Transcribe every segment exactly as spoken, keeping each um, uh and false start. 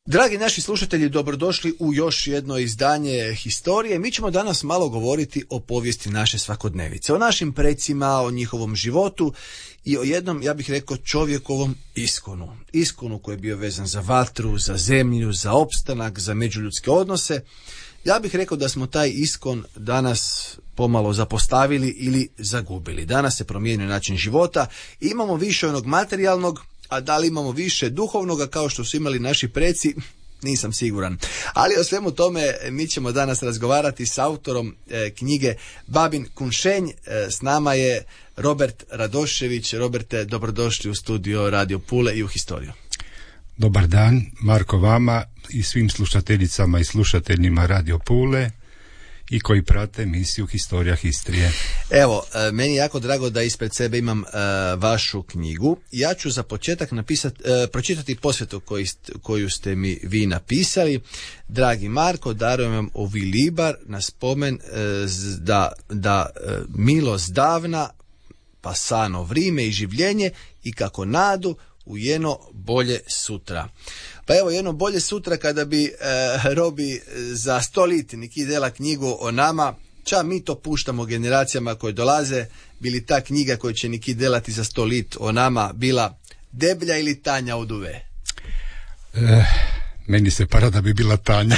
Dragi naši slušatelji, dobrodošli u još jedno izdanje Historije. Mi ćemo danas malo govoriti o povijesti naše svakodnevice, o našim precima, o njihovom životu i o jednom, ja bih rekao, čovjekovom iskonu. Iskonu koji je bio vezan za vatru, za zemlju, za opstanak, za međuljudske odnose. Ja bih rekao da smo taj iskon danas pomalo zapostavili ili zagubili. Danas se promijenio način života, imamo više onog materijalnog, a da li imamo više duhovnoga kao što su imali naši preci, nisam siguran. Ali o svemu tome mi ćemo danas razgovarati s autorom e, knjige Babin Kunšenj. E, s nama je Robert Radošević. Roberte, dobrodošli u studio Radio Pule i u Historiju. Dobar dan, Marko, vama i svim slušateljicama i slušateljima Radio Pule i koji prate emisiju Historija Histrije. Evo, meni je jako drago da ispred sebe imam uh, vašu knjigu. Ja ću za početak napisati, uh, pročitati posvetu koju, koju ste mi vi napisali. Dragi Marko, darujem vam ovi libar na spomen uh, da, da uh, milost davna, pa sano vrime i življenje i kako nadu u jedno bolje sutra. Pa evo, jedno bolje sutra kada bi e, Robi za sto lit neki dela knjigu o nama, ča mi to puštamo generacijama koje dolaze, bili ta knjiga koju će neki delati za sto lit o nama bila deblja ili tanja od uve? Eh, meni se para da bi bila tanja.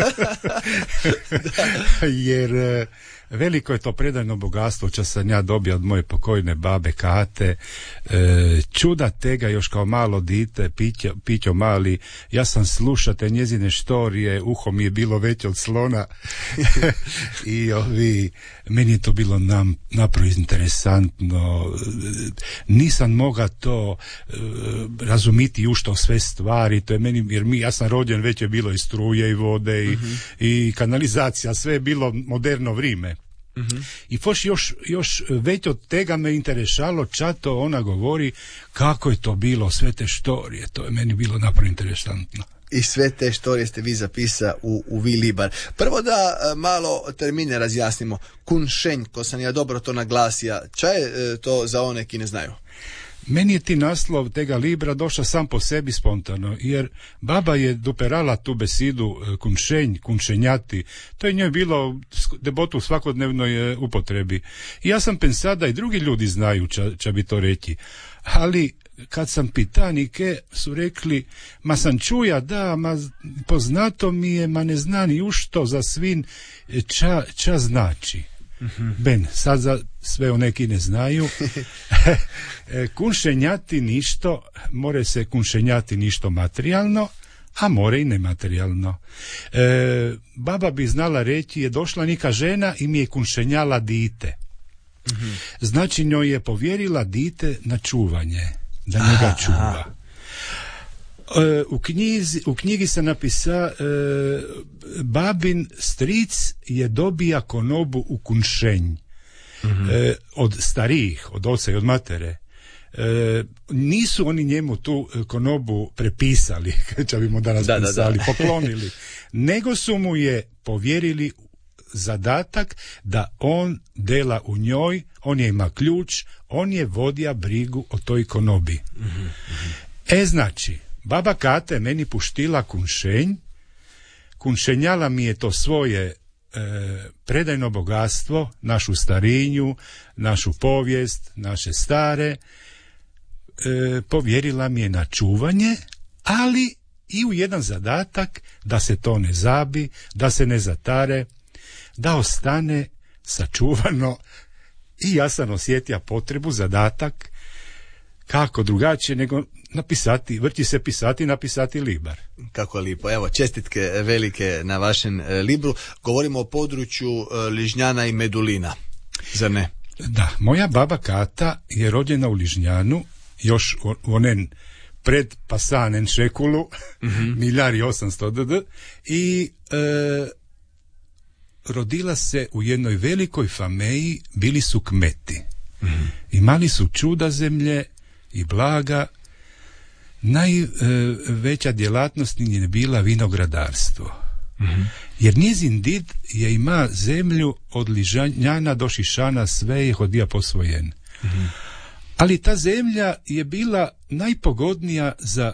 Jer eh, veliko je to predajno bogatstvo, čo sam ja dobio od moje pokojne babe Kate. E, čuda tega još kao malo dite, pićo, pićo mali, ja sam sluša te njezine štorije, uho mi je bilo veće od slona. I ovi, meni je to bilo nam, napravo interesantno. Nisam moga to e, razumiti u što sve stvari, to je meni, jer mi, ja sam rođen, već je bilo i struje i vode i, uh-huh. i kanalizacija, sve je bilo moderno vrime. Uh-huh. I poš još, još već od tega me interesalo čato ona govori kako je to bilo, sve te štorije, to je meni bilo napravo interesantno. I sve te štorije ste vi zapisa u, u vi libar. Prvo da e, malo termine razjasnimo. Kunšenj, ko sam ja dobro to naglasio, ča je e, to za one ki ne znaju? Meni je ti naslov tega libra došao sam po sebi spontano, jer baba je duperala tu besidu kunšenj, kunšenjati, to je njoj bilo debotu u svakodnevnoj upotrebi. I ja sam pensao da i drugi ljudi znaju ča, ča bi to reći, ali kad sam pitanike su rekli, ma sam čuja da, ma poznato mi je, ma ne zna ni ušto za svin ča, ča znači. Mm-hmm. Ben, sad za sve o neki ne znaju. Kunšenjati ništo, more se kunšenjati ništo materijalno, a more i nematerijalno. E, baba bi znala reći, je došla neka žena i mi je kunšenjala dite. Mm-hmm. Znači njoj je povjerila dite na čuvanje, da njega čuva. U knjizi, u knjigi se napisa e, babin stric je dobija konobu u kunšenj. Mm-hmm. E, od starijih, od oca i od matere. E, nisu oni njemu tu konobu prepisali, čo bi mu danas da, pisali, da, da. poklonili, nego su mu je povjerili zadatak da on dela u njoj, on je ima ključ, on je vodio brigu o toj konobi. Mm-hmm. E znači, baba Kate meni puštila kunšenj, kunšenjala mi je to svoje e, predajno bogatstvo, našu starinju, našu povijest, naše stare, e, povjerila mi je na čuvanje, ali i u jedan zadatak da se to ne zabi, da se ne zatare, da ostane sačuvano. I ja sam osjetio potrebu, zadatak, kako drugačije nego napisati, vrti se pisati, napisati libar. Kako lipo. Evo, čestitke velike na vašem e, libru. Govorimo o području e, Ližnjana i Medulina. Zar ne? Da, moja baba Kata je rođena u Ližnjanu, još u onen pred pasanen šekulu, mm-hmm. milijari osamsto dd, i e, rodila se u jednoj velikoj fameji, bili su kmeti. Mm-hmm. Imali su čuda zemlje i blaga. Najveća e, djelatnost je bila vinogradarstvo. Mm-hmm. Jer njezin did je ima zemlju od Ližnjana do Šišana, sve je hodija posvojen. Mm-hmm. Ali ta zemlja je bila najpogodnija za